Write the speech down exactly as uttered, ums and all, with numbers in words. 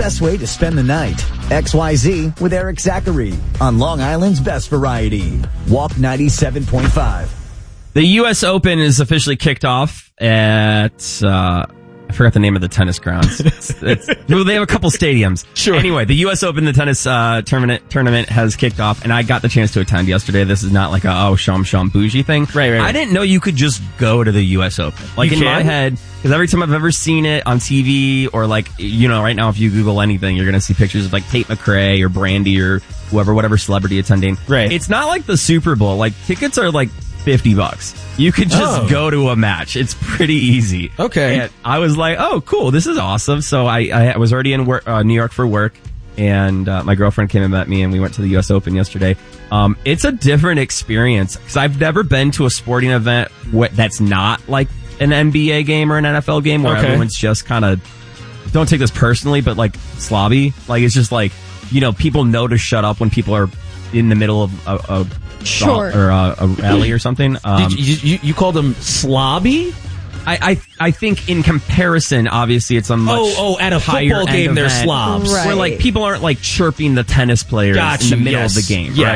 best way to spend the night. X Y Z with Eric Zachary on Long Island's best variety. Walk ninety-seven point five. The U S Open is officially kicked off at, uh, I forgot the name of the tennis grounds. It's, it's, well, they have a couple stadiums. Sure. Anyway, the U S Open, the tennis uh, tournament tournament has kicked off, and I got the chance to attend yesterday. This is not like a, oh, shum shum bougie thing. Right, right, right. I didn't know you could just go to the U S Open. Like, You in can? my head, because every time I've ever seen it on T V, or like, you know, right now if you Google anything, you're going to see pictures of like Tate McRae or Brandy or whoever, whatever celebrity attending. Right. It's not like the Super Bowl. Like, tickets are like fifty bucks. You could just Oh. go to a match. It's pretty easy. Okay. And I was like, oh, cool. This is awesome. So I, I was already in work, uh, New York for work, and uh, my girlfriend came and met me, and we went to the U S Open yesterday. Um, it's a different experience because I've never been to a sporting event wh- that's not like an N B A game or an N F L game where Okay. everyone's just kind of, don't take this personally, but like slobby. Like, it's just like, you know, people know to shut up when people are in the middle of a, a Sure. or a, a rally or something. Um, Did you, you, you called them slobby? I, I I think in comparison, obviously, it's a much Oh, oh, at a higher football end game, they're event slobs. Right. where like people aren't like chirping the tennis players Got in the you, middle yes. of the game. Yeah. Right?